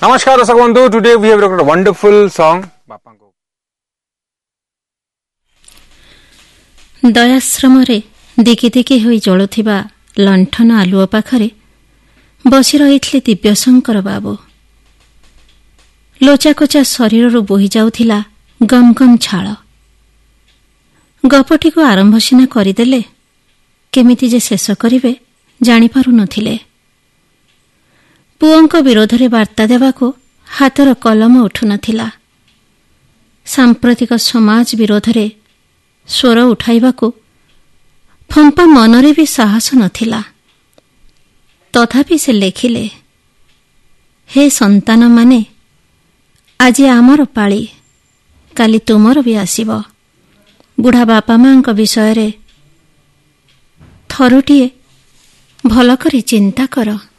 नमस्कार दर्शक बंधु, today we have recorded a wonderful song बापा को। दयाश्रमरे दिकी दिकी होई जळुथिबा लंठन आलुओ पाखरे बसी रहिथिले दिव्यशंकर बाबू। लोचाकोचा शरीरରୁ बोही जाउथिला गम गम छाळ। गपटिको आरंभ सिना करिदेले केमिति जे शेष करिवे जानि पारु नथिले। पुओंको विरोधरे वार्ता देवाको हातर कलम उठु नथिला। सांप्रतिक समाज विरोधरे स्वर उठाइबाको फंपा मनरे भी साहस नथिला। तथापि से लेखिले, हे संतान माने, आज आमर पाଳି, काली तुमर भी आसिब। बुढ़ा बापा मांक विषय थरुटिए भल करी चिंता कर।